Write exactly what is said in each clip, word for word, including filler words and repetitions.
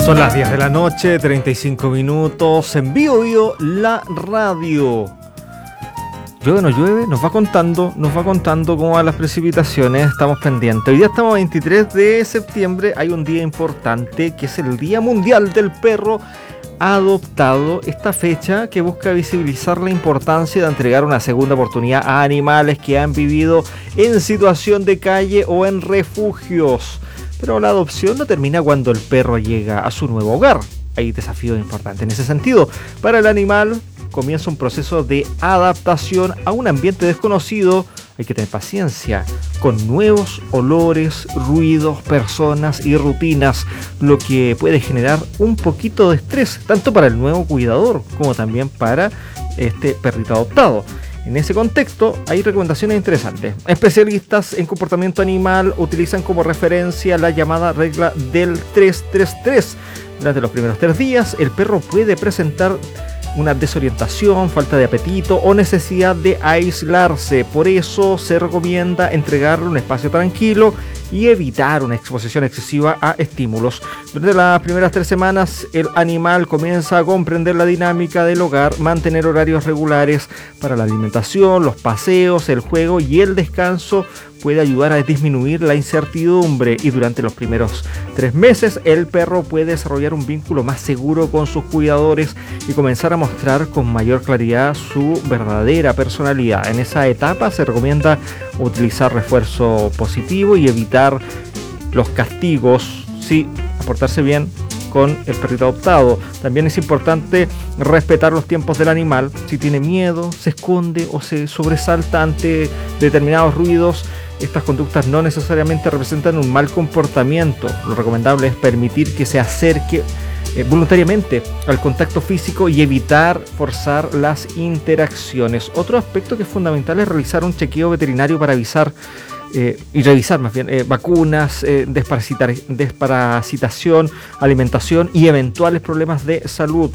Son las diez de la noche, treinta y cinco minutos, en Bio Bio, la radio. Llueve o no llueve, nos va contando, nos va contando cómo van las precipitaciones, estamos pendientes. Hoy día estamos a veintitrés de septiembre, hay un día importante que es el Día Mundial del Perro Adoptado. Esta fecha que busca visibilizar la importancia de entregar una segunda oportunidad a animales que han vivido en situación de calle o en refugios. Pero la adopción no termina cuando el perro llega a su nuevo hogar. Hay desafíos importantes en ese sentido. Para el animal comienza un proceso de adaptación a un ambiente desconocido. Hay que tener paciencia con nuevos olores, ruidos, personas y rutinas, lo que puede generar un poquito de estrés, tanto para el nuevo cuidador como también para este perrito adoptado. En ese contexto hay recomendaciones interesantes. Especialistas en comportamiento animal utilizan como referencia la llamada regla del tres tres tres. Durante los primeros tres días, el perro puede presentar una desorientación, falta de apetito o necesidad de aislarse. Por eso se recomienda entregarle un espacio tranquilo y evitar una exposición excesiva a estímulos. Durante las primeras tres semanas, el animal comienza a comprender la dinámica del hogar, mantener horarios regulares para la alimentación, los paseos, el juego y el descanso puede ayudar a disminuir la incertidumbre, y durante los primeros tres meses el perro puede desarrollar un vínculo más seguro con sus cuidadores y comenzar a mostrar con mayor claridad su verdadera personalidad. En esa etapa se recomienda utilizar refuerzo positivo y evitar los castigos, sí, aportarse bien con el perrito adoptado. También es importante respetar los tiempos del animal. Si tiene miedo, se esconde o se sobresalta ante determinados ruidos, estas conductas no necesariamente representan un mal comportamiento. Lo recomendable es permitir que se acerque eh, voluntariamente al contacto físico y evitar forzar las interacciones. Otro aspecto que es fundamental es realizar un chequeo veterinario para avisar Eh, y revisar más bien eh, vacunas, eh, desparasitar, desparasitación, alimentación y eventuales problemas de salud.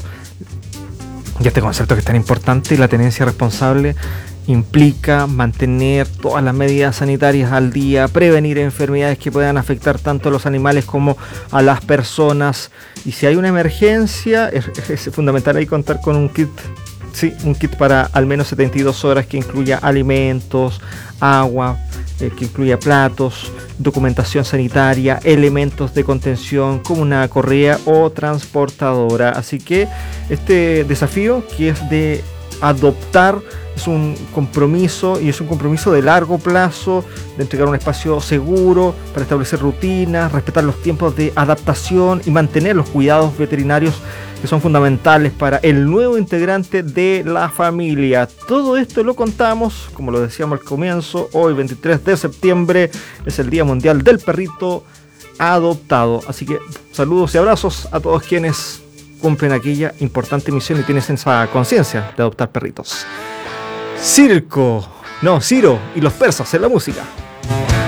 Y este concepto que es tan importante, la tenencia responsable, implica mantener todas las medidas sanitarias al día, prevenir enfermedades que puedan afectar tanto a los animales como a las personas. Y si hay una emergencia, es, es fundamental ahí contar con un kit. Sí, un kit para al menos setenta y dos horas que incluya alimentos, agua, eh, que incluya platos, documentación sanitaria, elementos de contención como una correa o transportadora. Así que este desafío, que es de adoptar, es un compromiso y es un compromiso de largo plazo, de entregar un espacio seguro para establecer rutinas, respetar los tiempos de adaptación y mantener los cuidados veterinarios que son fundamentales para el nuevo integrante de la familia. Todo esto lo contamos, como lo decíamos al comienzo, hoy veintitrés de septiembre es el Día Mundial del Perrito Adoptado. Así que saludos y abrazos a todos quienes cumplen aquella importante misión y tienen esa conciencia de adoptar perritos. Circo, no, Ciro y los persas en la música.